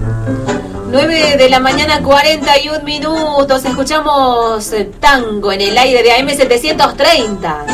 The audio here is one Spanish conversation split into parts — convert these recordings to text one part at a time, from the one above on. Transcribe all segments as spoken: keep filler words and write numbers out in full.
nueve de la mañana, cuarenta y un minutos. Escuchamos tango en el aire de A M setecientos treinta.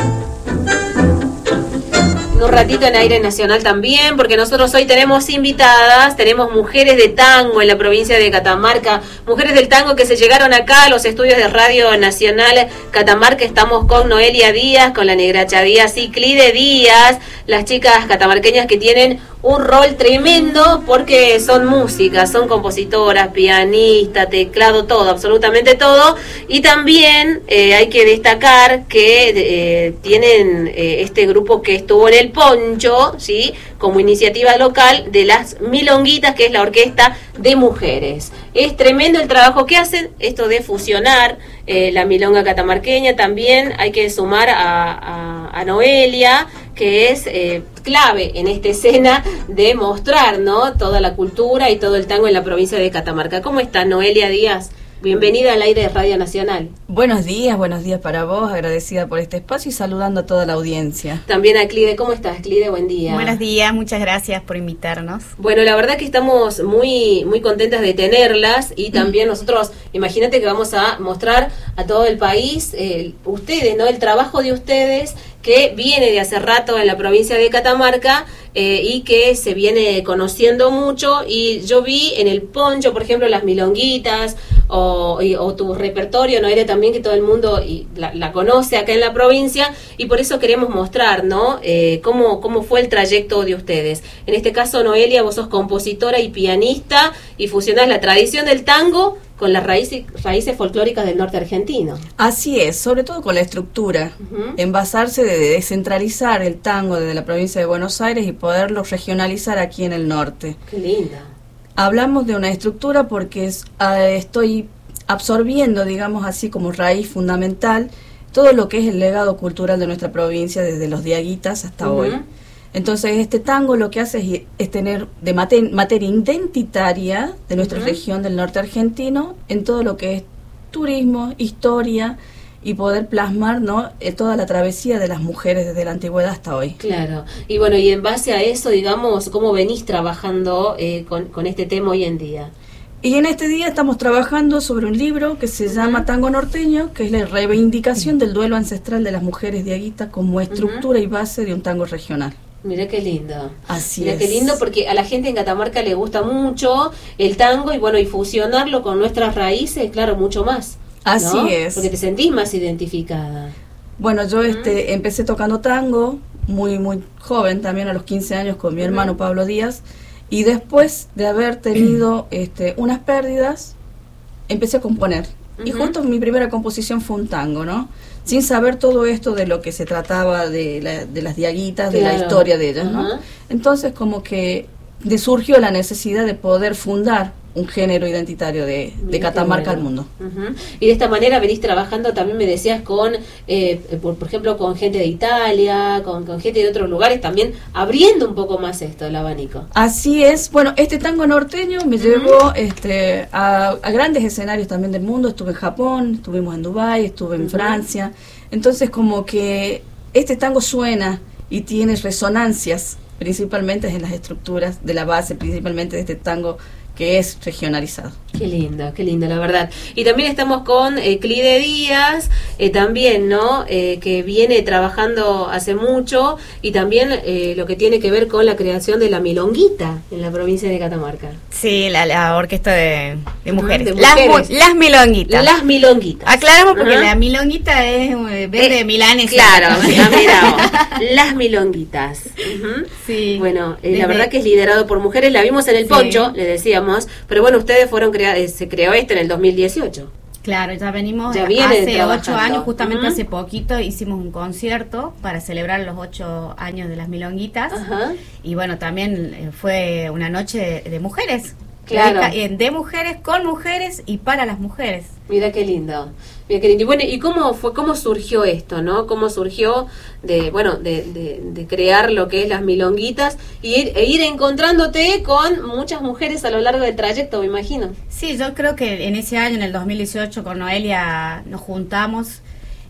Un ratito en aire nacional también, porque nosotros hoy tenemos invitadas, tenemos mujeres de tango en la provincia de Catamarca, mujeres del tango que se llegaron acá a los estudios de Radio Nacional Catamarca. Estamos con Noelia Díaz, con la Negracha Díaz y Clide Díaz, las chicas catamarqueñas que tienen un rol tremendo porque son músicas, son compositoras, pianistas, teclado, todo, absolutamente todo. Y también eh, hay que destacar que eh, tienen eh, este grupo que estuvo en el Poncho, ¿sí?, como iniciativa local de las Milonguitas, que es la orquesta de mujeres. Es tremendo el trabajo que hacen, esto de fusionar eh, la milonga catamarqueña. También hay que sumar a, a, a Noelia, que es eh, clave en esta escena de mostrar, ¿no?, toda la cultura y todo el tango en la provincia de Catamarca. ¿Cómo está, Noelia Díaz? Bienvenida al aire de Radio Nacional. Buenos días, buenos días para vos, agradecida por este espacio y saludando a toda la audiencia. También a Clide. ¿Cómo estás, Clide? Buen día. Buenos días, muchas gracias por invitarnos. Bueno, la verdad que estamos muy muy contentas de tenerlas y también nosotros, imagínate que vamos a mostrar a todo el país, eh, ustedes, ¿no?, el trabajo de ustedes que viene de hace rato en la provincia de Catamarca eh, y que se viene conociendo mucho. Y yo vi en el Poncho, por ejemplo, las milonguitas o, y, o tu repertorio, Noelia, también, que todo el mundo y la, la conoce acá en la provincia, y por eso queremos mostrar, ¿no?, eh, cómo, cómo fue el trayecto de ustedes. En este caso, Noelia, vos sos compositora y pianista y fusionás la tradición del tango con las raíces, raíces folclóricas del norte argentino. Así es, sobre todo con la estructura, uh-huh. en basarse de descentralizar el tango desde la provincia de Buenos Aires y poderlo regionalizar aquí en el norte. Qué linda. Hablamos de una estructura porque es, uh, estoy absorbiendo, digamos así, como raíz fundamental todo lo que es el legado cultural de nuestra provincia desde los diaguitas hasta uh-huh. hoy. Entonces este tango lo que hace es, es tener de mater, materia identitaria de nuestra uh-huh. región del norte argentino en todo lo que es turismo, historia, y poder plasmar, ¿no?, eh, toda la travesía de las mujeres desde la antigüedad hasta hoy. Claro, y bueno, y en base a eso, digamos, ¿cómo venís trabajando eh, con, con este tema hoy en día? Y en este día estamos trabajando sobre un libro que se llama Tango Norteño, que es la reivindicación uh-huh. del duelo ancestral de las mujeres diaguitas como estructura uh-huh. y base de un tango regional. Mirá qué lindo. Así Mirá es. qué lindo, porque a la gente en Catamarca le gusta mucho el tango y bueno, y fusionarlo con nuestras raíces, claro, mucho más. Así ¿no? es. Porque te sentís más identificada. Bueno, yo este uh-huh. empecé tocando tango muy muy joven, también a los quince años con mi uh-huh. hermano Pablo Díaz, y después de haber tenido este unas pérdidas, empecé a componer. Uh-huh. Y justo mi primera composición fue un tango, ¿no? Sin saber todo esto de lo que se trataba de, la, de las diaguitas, de claro. la historia de ellas, ¿no? Uh-huh. Entonces como que de surgió la necesidad de poder fundar un género identitario de, de Catamarca bueno. al mundo. Uh-huh. Y de esta manera venís trabajando, también me decías, con, eh, por, por ejemplo, con gente de Italia, con, con gente de otros lugares, también abriendo un poco más esto, el abanico. Así es. Bueno, este tango norteño me uh-huh. llevó este, a, a grandes escenarios también del mundo. Estuve en Japón, estuvimos en Dubái, estuve en uh-huh. Francia. Entonces como que este tango suena y tiene resonancias, principalmente en las estructuras de la base, principalmente de este tango que es regionalizado. Qué lindo, qué lindo, la verdad. Y también estamos con eh, Clide Díaz, eh, también, ¿no?, eh, que viene trabajando hace mucho, y también eh, lo que tiene que ver con la creación de la milonguita en la provincia de Catamarca. Sí, la, la orquesta de, de mujeres. De mujeres. Las, las milonguitas. Las milonguitas. Aclaramos porque uh-huh. la milonguita es eh, verde eh, milanesa. Claro, ya miramos. Las milonguitas. Uh-huh. Sí. Bueno, eh, la verdad que es liderado por mujeres, la vimos en el sí. Poncho, le decíamos. Pero bueno, ustedes fueron creados, se creó este en el dos mil dieciocho. Claro, ya venimos ya hace ocho años, justamente uh-huh. hace poquito hicimos un concierto para celebrar los ocho años de las milonguitas. Uh-huh. Y bueno, también eh, fue una noche de, de mujeres. Claro. De, de mujeres, con mujeres y para las mujeres. Mira qué lindo. Mira qué lindo. Y bueno, ¿y cómo fue, cómo surgió esto, no? ¿Cómo surgió de, bueno, de, de, de crear lo que es las milonguitas y ir, e ir encontrándote con muchas mujeres a lo largo del trayecto, me imagino? Sí, yo creo que en ese año, en el dos mil dieciocho, con Noelia nos juntamos,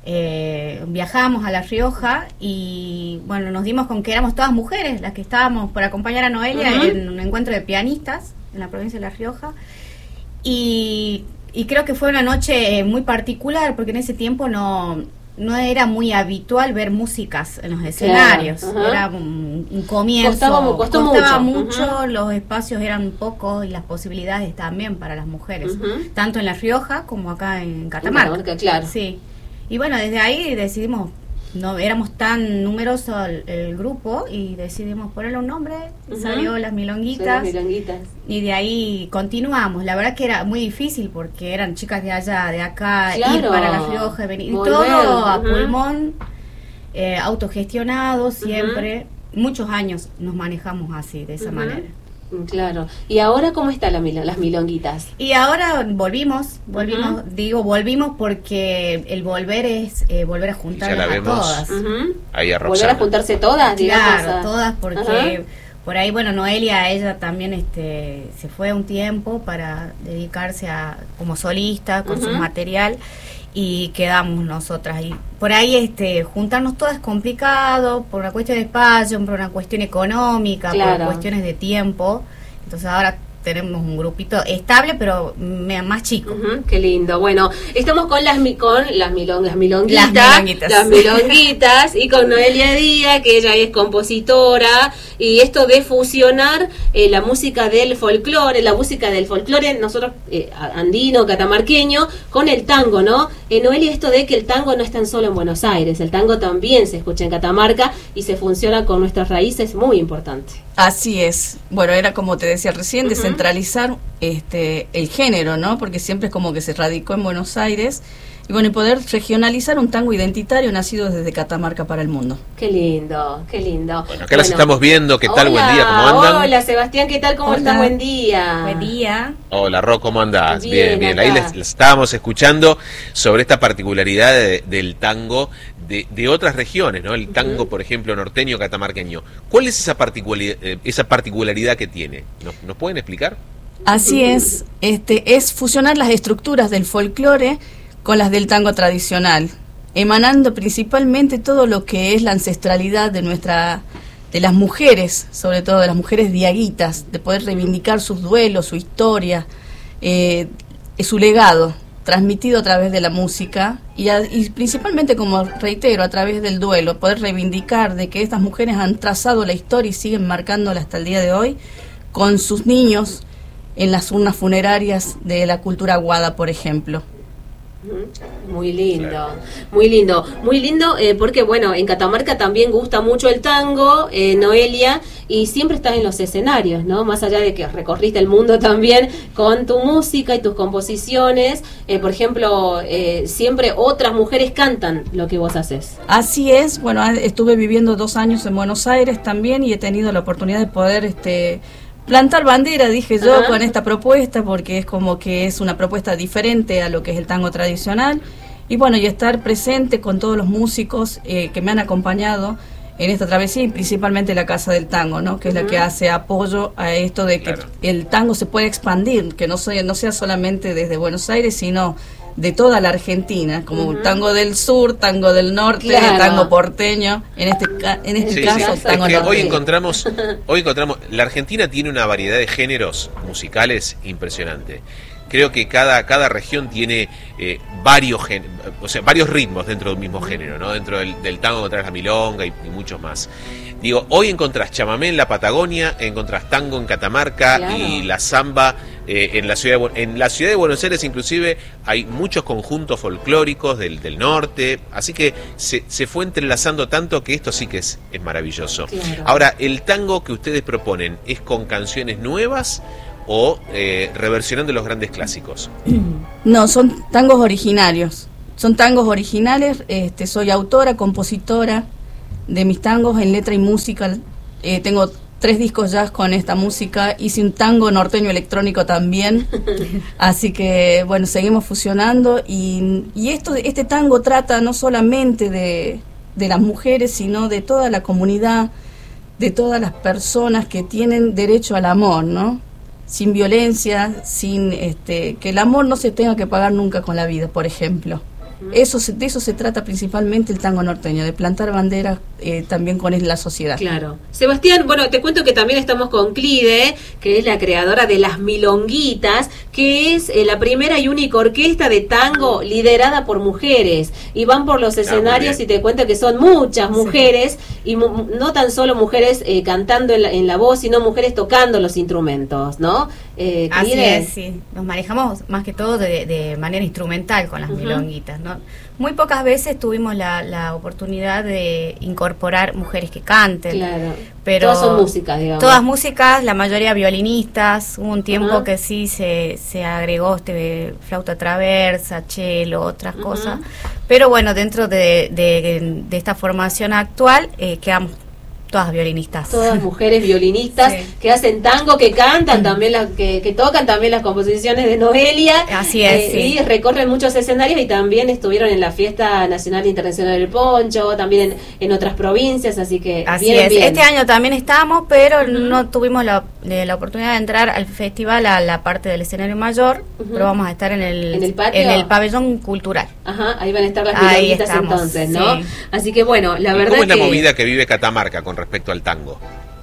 eh, viajamos a La Rioja y bueno, nos dimos con que éramos todas mujeres las que estábamos por acompañar a Noelia uh-huh. en un encuentro de pianistas. en la provincia de La Rioja. Y, y creo que fue una noche muy particular, porque en ese tiempo no, no era muy habitual ver músicas en los escenarios. Claro, era un, un comienzo. Costaba, costó costaba mucho, mucho uh-huh. Los espacios eran pocos y las posibilidades también para las mujeres, uh-huh. tanto en La Rioja como acá en Catamarca. En Catamarca, claro. Sí. Y bueno, desde ahí decidimos, no éramos tan numerosos el, el grupo, y decidimos ponerle un nombre, uh-huh. salió Las Milonguitas, Las Milonguitas, y de ahí continuamos. La verdad que era muy difícil porque eran chicas de allá, de acá, claro. ir para La Rioja, venir, y todo uh-huh. a pulmón, eh, autogestionado siempre, uh-huh. muchos años nos manejamos así, de esa uh-huh. manera. Claro. ¿Y ahora cómo está la milo, las milonguitas? Y ahora volvimos, volvimos, uh-huh. digo volvimos porque el volver es eh, volver a juntarlas a todas. Uh-huh. Ahí a volver a juntarse todas, digamos. Claro, a... todas, porque uh-huh. por ahí, bueno, Noelia, ella también este se fue un tiempo para dedicarse a como solista con uh-huh. su material, y quedamos nosotras. Y por ahí este juntarnos todas es complicado, por una cuestión de espacio, por una cuestión económica, claro. por cuestiones de tiempo. Entonces ahora tenemos un grupito estable, pero más chico. Uh-huh, qué lindo. Bueno, estamos con las con las, milong, las milonguitas, las milonguitas, las milonguitas y con Noelia Díaz, que ella es compositora, y esto de fusionar eh, la música del folclore, la música del folclore, nosotros eh, andino, catamarqueño, con el tango, ¿no? Eh, Noelia, esto de que el tango no es tan solo en Buenos Aires, el tango también se escucha en Catamarca y se funciona con nuestras raíces, muy importante. Así es. Bueno, era como te decía recién, uh-huh. descentralizar este el género, ¿no? Porque siempre es como que se radicó en Buenos Aires. Y bueno, y poder regionalizar un tango identitario nacido desde Catamarca para el mundo. Qué lindo, qué lindo. Bueno, acá bueno. las estamos viendo. ¿Qué tal? Hola, buen día, ¿cómo andan? Hola, Sebastián, ¿qué tal? ¿Cómo estás? Buen día. Buen día. Hola, Ro, ¿cómo andás? Bien, bien. bien. Acá. Ahí les, les estábamos escuchando sobre esta particularidad de, del tango de, de otras regiones, ¿no? El tango, uh-huh. por ejemplo, norteño, catamarqueño. ¿Cuál es esa particularidad, esa particularidad que tiene? ¿Nos, ¿Nos pueden explicar? Así es. Este es fusionar las estructuras del folclore con las del tango tradicional, emanando principalmente todo lo que es la ancestralidad de nuestra, de las mujeres, sobre todo de las mujeres diaguitas, de poder reivindicar sus duelos, su historia, eh, su legado, transmitido a través de la música, y, a, y principalmente, como reitero, a través del duelo, poder reivindicar de que estas mujeres han trazado la historia y siguen marcándola hasta el día de hoy, con sus niños en las urnas funerarias de la cultura aguada, por ejemplo. Muy lindo, muy lindo, muy lindo, eh, porque bueno, en Catamarca también gusta mucho el tango, eh, Noelia, y siempre estás en los escenarios, ¿no? Más allá de que recorriste el mundo también con tu música y tus composiciones, eh, por ejemplo, eh, siempre otras mujeres cantan lo que vos haces. Así es, bueno, estuve viviendo dos años en Buenos Aires también, y he tenido la oportunidad de poder este plantar bandera, dije yo, uh-huh. con esta propuesta, porque es como que es una propuesta diferente a lo que es el tango tradicional, y bueno, y estar presente con todos los músicos eh, que me han acompañado en esta travesía, y principalmente la Casa del Tango, ¿no? Que uh-huh. es la que hace apoyo a esto de que claro. el tango se puede expandir, que no sea, no sea solamente desde Buenos Aires, sino de toda la Argentina, como uh-huh. tango del sur, tango del norte, claro. tango porteño, en este en este sí, caso sí. tango es que norteño. Hoy encontramos, hoy encontramos, la Argentina tiene una variedad de géneros musicales impresionante. Creo que cada cada región tiene eh, varios gen, o sea, varios ritmos dentro de un mismo género, ¿no? Dentro del, del tango encontrás la milonga y, y muchos más. Digo, hoy encontrás chamamé en la Patagonia, encontrás tango en Catamarca, claro. y la samba eh, en la ciudad de, en la ciudad de Buenos Aires inclusive hay muchos conjuntos folclóricos del, del norte, así que se, se fue entrelazando tanto que esto sí que es, es maravilloso. Claro. Ahora, el tango que ustedes proponen, ¿es con canciones nuevas o eh, reversionando los grandes clásicos? No, son tangos originarios, son tangos originales. Este, soy autora, compositora de mis tangos en letra y música. Eh, tengo tres discos ya con esta música. Hice un tango norteño electrónico también. Así que, bueno, seguimos fusionando. Y, y esto, este tango trata no solamente de, de las mujeres, sino de toda la comunidad, de todas las personas que tienen derecho al amor, ¿no? Sin violencia, sin este que el amor no se tenga que pagar nunca con la vida, por ejemplo. Uh-huh. Eso se, de eso se trata principalmente el tango norteño, de plantar banderas eh, también con la sociedad. Claro. Sebastián, bueno, te cuento que también estamos con Clide, que es la creadora de Las Milonguitas, que es eh, la primera y única orquesta de tango liderada por mujeres. Y van por los escenarios ah, y te cuento que son muchas mujeres, sí. y mu- no tan solo mujeres eh, cantando en la, en la voz, sino mujeres tocando los instrumentos, ¿no? Eh, Así es, sí. Nos manejamos más que todo de, de manera instrumental con las uh-huh. milonguitas, ¿no? Muy pocas veces tuvimos la, la oportunidad de incorporar mujeres que canten. Claro. Pero todas son músicas, digamos. Todas músicas, la mayoría violinistas. Hubo un tiempo uh-huh. que sí se, se agregó este flauta traversa, cello, otras uh-huh. cosas. Pero bueno, dentro de, de, de esta formación actual eh, quedamos todas violinistas. Todas mujeres violinistas sí. que hacen tango, que cantan también, las que, que tocan también las composiciones de Noelia. Así es, eh, sí. Y recorren muchos escenarios y también estuvieron en la Fiesta Nacional e Internacional del Poncho, también en, en otras provincias, así que así bien, es. bien. Este año también estamos, pero uh-huh. no tuvimos la, la oportunidad de entrar al festival a la parte del escenario mayor, uh-huh. pero vamos a estar en el, ¿En el patio? en el pabellón cultural. Ajá, ahí van a estar las milonguitas entonces, ¿no? Sí. Así que bueno, la ¿Y verdad ¿Cómo es que... la movida que vive Catamarca con respecto al tango?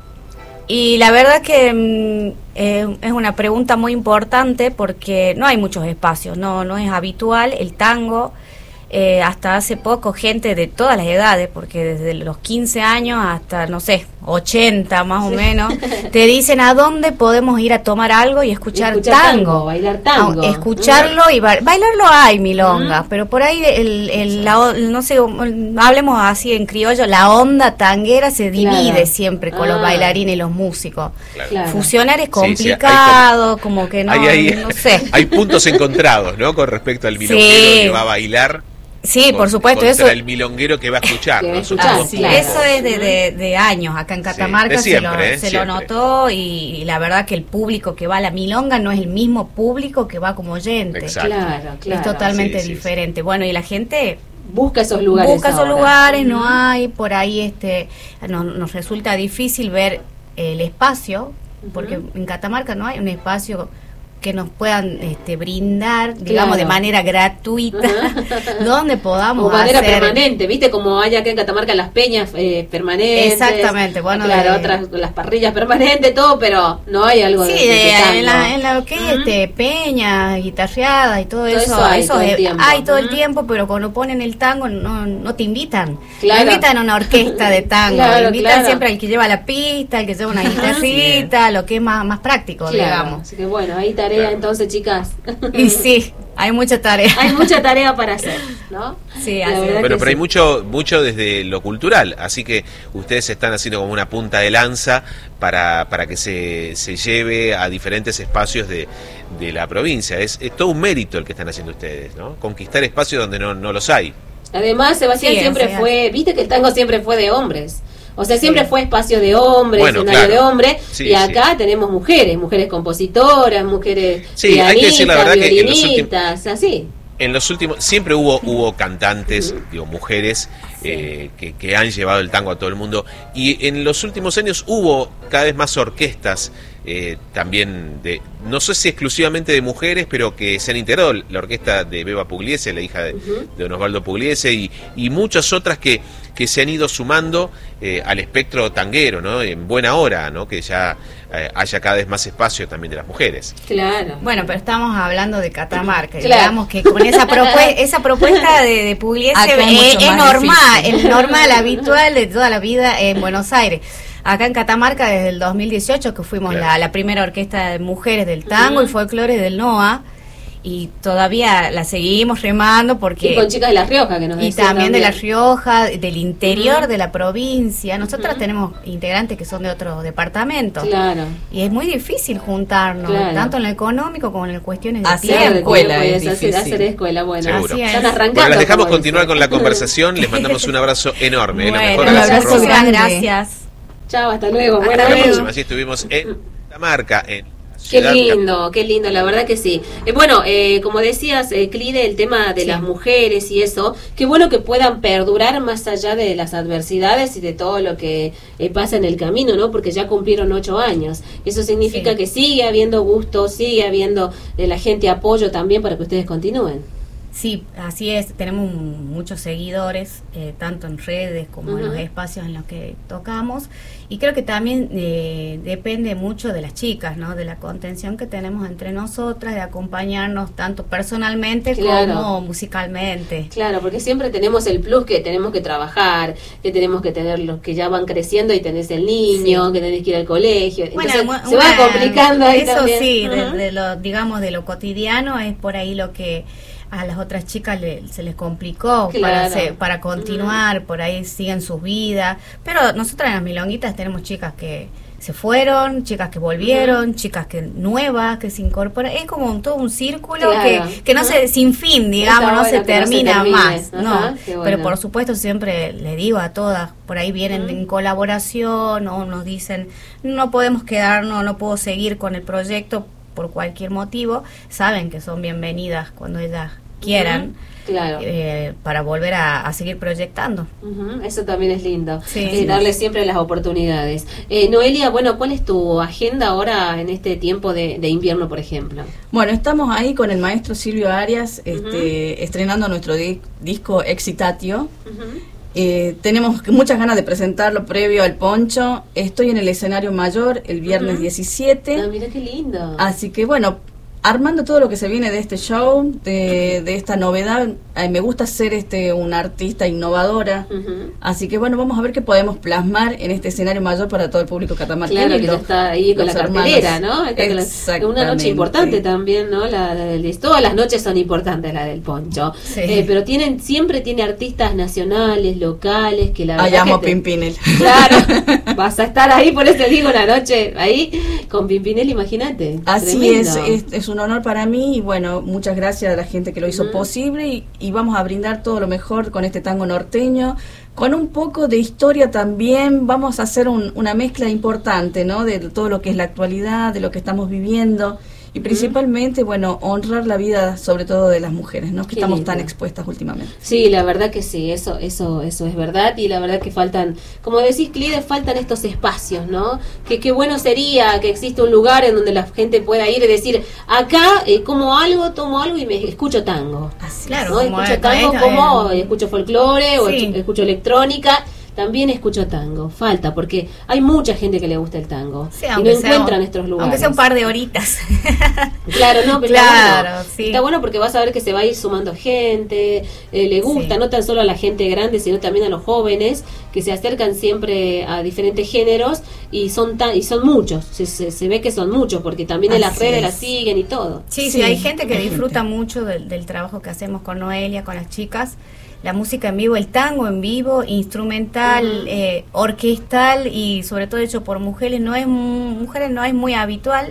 Y la verdad que eh, es una pregunta muy importante porque no hay muchos espacios, no no es habitual el tango. Eh, hasta hace poco gente de todas las edades, porque desde los quince años hasta, no sé, ochenta más sí. o menos, te dicen a dónde podemos ir a tomar algo y escuchar, y escuchar tango. tango. Bailar tango. No, escucharlo uh-huh. y ba- bailarlo hay milonga, uh-huh. pero por ahí, el, el, la, no sé, hablemos así en criollo, la onda tanguera se divide claro. siempre con ah. los bailarines y los músicos. Claro. Fusionar es complicado, sí, sí, como, como que no, hay, hay, no sé. Hay puntos encontrados, ¿no? Con respecto al milonguero sí. que va a bailar. Sí, con, por supuesto, eso. el milonguero que va a escuchar. ¿no? Ah, sí, eso es de, de, de años. Acá en Catamarca sí, siempre, se, lo, eh, se lo notó y, y la verdad que el público que va a la milonga no es el mismo público que va como oyente. Exacto. Claro, claro. Es totalmente sí, diferente. Sí, bueno, y la gente busca esos lugares. Busca esos ahora. lugares, uh-huh. no hay por ahí, este, no, nos resulta difícil ver el espacio, uh-huh. porque en Catamarca no hay un espacio que nos puedan este, brindar, claro. digamos, de manera gratuita, uh-huh. donde podamos o manera hacer... permanente, ¿viste? Como hay acá en Catamarca las peñas eh, permanentes. Exactamente, bueno. Claro, de... otras, las parrillas permanentes, todo, pero no hay algo sí, de, de, de tango. en la, en la que uh-huh. este, peñas, guitarreadas y todo, todo eso, eso hay eso todo es, el tiempo. Hay todo uh-huh. el tiempo, pero cuando ponen el tango no, no te invitan. Claro. No invitan a una orquesta de tango, claro, invitan claro. siempre al que lleva la pista, al que lleva una guitarrita, sí. lo que es más, más práctico, claro. digamos. Así que bueno, hay tarea claro. entonces, chicas. Y sí, hay mucha tarea. Hay mucha tarea para hacer, ¿no? Sí, así es. Pero, pero sí. hay mucho mucho desde lo cultural, así que ustedes están haciendo como una punta de lanza para, para que se, se lleve a diferentes espacios de, de la provincia. Es, es todo un mérito el que están haciendo ustedes, ¿no? Conquistar espacios donde no, no los hay. Además, Sebastián sí, siempre sí, fue, viste que el tango siempre fue de hombres. O sea, siempre sí. fue espacio de hombres, bueno, escenario claro. de hombres, sí, y acá sí. tenemos mujeres, mujeres compositoras, mujeres sí, pianistas, hay que decir la verdad que en los últimos, así. En los últimos, siempre hubo hubo cantantes, uh-huh. digo, mujeres sí. eh, que, que han llevado el tango a todo el mundo, y en los últimos años hubo cada vez más orquestas, eh, también de, no sé si exclusivamente de mujeres, pero que se han integrado, la orquesta de Beba Pugliese, la hija de, uh-huh. de don Osvaldo Pugliese, y, y muchas otras que, que se han ido sumando eh, al espectro tanguero, ¿no? En buena hora, ¿no? Que ya eh, haya cada vez más espacio también de las mujeres. Claro. Bueno, pero estamos hablando de Catamarca, claro. digamos que con esa propuesta, esa propuesta de, de Pugliese es, es normal, es normal, habitual de toda la vida en Buenos Aires. Acá en Catamarca desde el dos mil dieciocho que fuimos claro. la, la primera orquesta de mujeres del tango uh-huh. y folclore del N O A, y todavía la seguimos remando porque... Y con chicas de La Rioja que nos Y también, también de La Rioja, del interior uh-huh. de la provincia. Nosotras uh-huh. tenemos integrantes que son de otros departamentos. Claro. Y es muy difícil juntarnos, claro. tanto en lo económico como en cuestiones de hacer tiempo. escuela es es hacer, hacer escuela, bueno. Seguro. Así es. Están arrancando. Bueno, las dejamos continuar dice. con la conversación. Les mandamos un abrazo enorme. Bueno, lo mejor un abrazo grande. Gracias. Chao, hasta luego. Hasta Buena la vez. próxima. Así estuvimos en Catamarca, en Qué lindo, qué lindo, la verdad que sí. Eh, bueno, eh, como decías, eh, Clide, el tema de sí. las mujeres y eso, qué bueno que puedan perdurar más allá de las adversidades y de todo lo que eh, pasa en el camino, ¿no? Porque ya cumplieron ocho años. Eso significa sí. que sigue habiendo gusto, sigue habiendo de la gente apoyo también para que ustedes continúen. Sí, así es, tenemos muchos seguidores, eh, tanto en redes como uh-huh. en los espacios en los que tocamos, y creo que también eh, depende mucho de las chicas, ¿no? De la contención que tenemos entre nosotras, de acompañarnos tanto personalmente claro. como musicalmente. Claro, porque siempre tenemos el plus que tenemos que trabajar, que tenemos que tener los que ya van creciendo y tenés el niño, sí. que tenés que ir al colegio, bueno, entonces bueno, se va complicando ahí eso también. sí, uh-huh. de, de lo, digamos, de lo cotidiano es por ahí lo que a las otras chicas le, se les complicó claro. para, hacer, para continuar, uh-huh. por ahí siguen sus vidas, pero nosotras en las Milonguitas tenemos chicas que se fueron, chicas que volvieron, uh-huh. chicas que nuevas que se incorporan, es como un, todo un círculo claro. que, que no uh-huh. se, sin fin, digamos, no se, termina no se termina más, uh-huh. no, bueno. Pero por supuesto siempre le digo a todas, por ahí vienen uh-huh. en colaboración o nos dicen, no podemos quedarnos, no puedo seguir con el proyecto por cualquier motivo, saben que son bienvenidas cuando ellas quieran, uh-huh. claro. eh, para volver a, a seguir proyectando. Uh-huh. Eso también es lindo, sí, eh, sí. darle siempre las oportunidades. Eh, Noelia, bueno, ¿cuál es tu agenda ahora en este tiempo de, de invierno, por ejemplo? Bueno, estamos ahí con el maestro Silvio Arias, este, uh-huh. estrenando nuestro di- disco Excitatio. Uh-huh. Eh, tenemos muchas ganas de presentarlo previo al Poncho. Estoy en el escenario mayor el viernes uh-huh. diecisiete. Ah, mira qué lindo. Así que bueno, armando todo lo que se viene de este show, de, de esta novedad. Eh, me gusta ser este una artista innovadora. Uh-huh. Así que bueno, vamos a ver qué podemos plasmar en este escenario mayor para todo el público catamarqueño. Claro, que ya está ahí con la cartelera, ¿no? Exactamente. Una noche importante también, ¿no? La, la del, todas las noches son importantes, la del Poncho. Sí. Eh, pero tienen siempre tiene artistas nacionales, locales, que la verdad Ay, amo que te, Pimpinel. Claro, vas a estar ahí, por eso digo, una noche ahí con Pimpinel, imagínate. Así es, es, es un honor para mí y bueno, muchas gracias a la gente que lo hizo uh-huh. posible y, y vamos a brindar todo lo mejor con este tango norteño, con un poco de historia también. Vamos a hacer un, una mezcla importante, ¿no? De todo lo que es la actualidad, de lo que estamos viviendo y principalmente, bueno, honrar la vida sobre todo de las mujeres, ¿no? Que Qué estamos lindo. tan expuestas últimamente. Sí, la verdad que sí, eso eso eso es verdad y la verdad que faltan, como decís, Clide, faltan estos espacios, ¿no? Que qué bueno sería que exista un lugar en donde la gente pueda ir y decir, acá eh, como algo, tomo algo y me escucho tango. Así, claro, ¿no? como Escucho tango es, como eh, escucho folclore o sí. escucho electrónica. También escucho tango, falta, porque hay mucha gente que le gusta el tango sí, y no encuentran estos lugares. Aunque sea un par de horitas. Claro, no, pero claro, está bueno. Sí. Está bueno porque vas a ver que se va a ir sumando gente, eh, le gusta, sí. no tan solo a la gente grande, sino también a los jóvenes que se acercan siempre a diferentes géneros y son tan y son muchos, se, se, se ve que son muchos porque también en Así las redes es. la siguen y todo. Sí, sí, sí, hay gente que hay disfruta gente. mucho del, del trabajo que hacemos con Noelia, con las chicas. La música en vivo, el tango en vivo, instrumental, uh-huh. eh, orquestal y sobre todo hecho por mujeres, no es mujeres no es muy habitual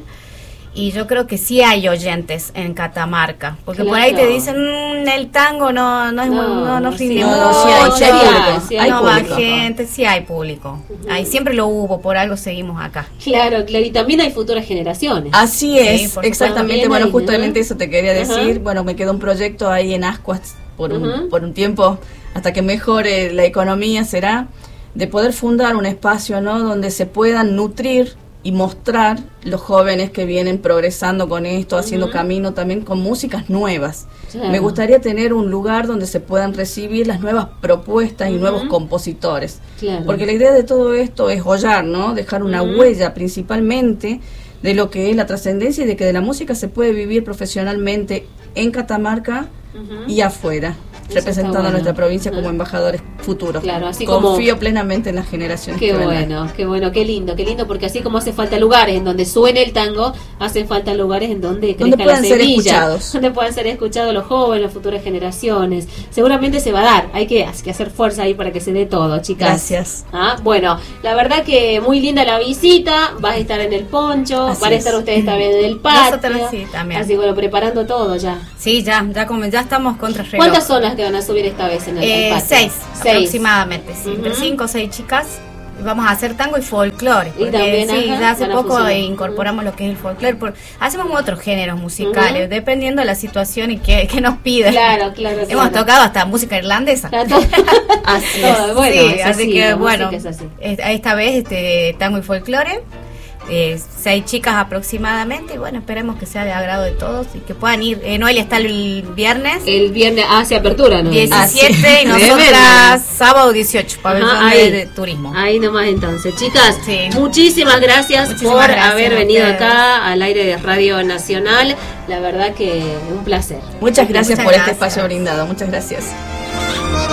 y yo creo que sí hay oyentes en Catamarca, porque claro. por ahí te dicen mmm, el tango no no es no, muy, no, no rinde sí, mucho, no, sí hay, no, sí hay público, sí hay no público. va gente, sí hay público, uh-huh. ahí siempre lo hubo, por algo seguimos acá. Claro, claro, y también hay futuras generaciones. Así es, sí, exactamente, bueno, hay, justamente ¿no? eso te quería decir, uh-huh. bueno, me quedó un proyecto ahí en Ascuas por un, uh-huh. por un tiempo, hasta que mejore la economía será, de poder fundar un espacio, ¿no? Donde se puedan nutrir y mostrar los jóvenes que vienen progresando con esto, uh-huh. haciendo camino también con músicas nuevas. Claro. Me gustaría tener un lugar donde se puedan recibir las nuevas propuestas uh-huh. y nuevos compositores. Claro. Porque la idea de todo esto es hollar, ¿no? Dejar una uh-huh. huella principalmente de lo que es la trascendencia y de que de la música se puede vivir profesionalmente en Catamarca uh-huh. y afuera. Eso representando bueno. a nuestra provincia uh-huh. como embajadores futuros. Claro, así confío como... plenamente en las generaciones qué que vendrán. bueno, qué bueno, qué lindo, qué lindo, porque así como hace falta lugares en donde suene el tango, hacen falta lugares en donde crezca donde puedan la ser semilla, escuchados, donde puedan ser escuchados los jóvenes, las futuras generaciones. Seguramente se va a dar, hay que, hay que hacer fuerza ahí para que se dé todo, chicas. Gracias. Ah, bueno, la verdad que muy linda la visita, vas a estar en el Poncho, Así van a es. estar ustedes también en el patio. Nosotros sí, también. Así bueno, preparando todo ya. Sí, ya, ya, como, ya estamos contra reloj. ¿Cuántas son las que van a subir esta vez en el, eh, el patio? Seis, seis aproximadamente, sí, Uh-huh. entre cinco o seis chicas. Vamos a hacer tango y folclore, Y porque también, sí, ajá, ya hace van a poco fusionar. incorporamos lo que es el folclore, por, hacemos otros géneros musicales, Uh-huh. dependiendo de la situación y que, que nos piden. Claro, claro, Hemos claro. tocado hasta música irlandesa. Claro, todo. Así Todo, es. bueno, sí, es así así, que la bueno, música es así. esta vez este tango y folclore. eh, seis chicas aproximadamente, y bueno, esperemos que sea de agrado de todos y que puedan ir. Eh, Noelia está el viernes. El viernes hace apertura, ¿no? diecisiete ah, sí. Y nosotras sábado dieciocho, pabellón ahí, de, de turismo. Ahí nomás entonces. Chicas, sí. muchísimas gracias muchísimas por gracias haber venido ustedes. acá al aire de Radio Nacional. La verdad que un placer. Muchas gracias Muchas por gracias. este espacio brindado. Muchas gracias.